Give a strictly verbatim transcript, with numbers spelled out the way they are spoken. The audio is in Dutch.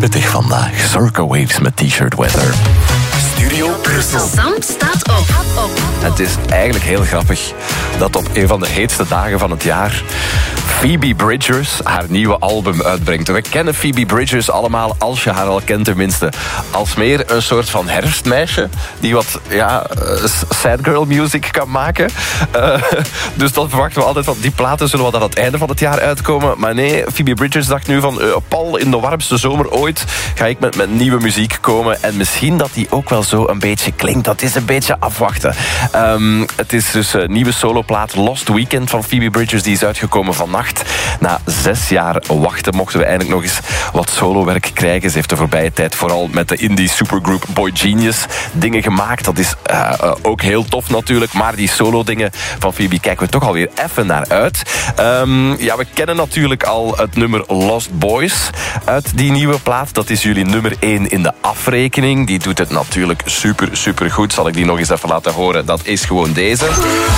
pittig vandaag. Circa Waves met T-shirt Weather. Studio Brussel. Sam staat op. Het is eigenlijk heel grappig dat op een van de heetste dagen van het jaar Phoebe Bridgers haar nieuwe album uitbrengt. We kennen Phoebe Bridgers allemaal, als je haar al kent tenminste, als meer een soort van herfstmeisje die wat ja, sad girl music kan maken. Uh, dus dat verwachten we altijd van die platen zullen wat aan het einde van het jaar uitkomen. Maar nee, Phoebe Bridgers dacht nu van uh, Paul, in de warmste zomer ooit ga ik met, met nieuwe muziek komen. En misschien dat die ook wel zo een beetje klinkt. Dat is een beetje afwachten. Um, het is dus een nieuwe soloplaat Lost Weekend van Phoebe Bridgers. Die is uitgekomen vannacht. Na zes jaar wachten mochten we eindelijk nog eens wat solowerk krijgen. Ze heeft de voorbije tijd vooral met de indie supergroup Boy Genius dingen gemaakt. Dat is uh, uh, ook heel tof natuurlijk. Maar die solo dingen van Phoebe kijken we toch alweer even naar uit. Um, ja, we kennen natuurlijk al het nummer Lost Boys uit die nieuwe plaat. Dat is jullie nummer één in de afrekening. Die doet het natuurlijk super, super goed. Zal ik die nog eens even laten horen? Dat is gewoon deze.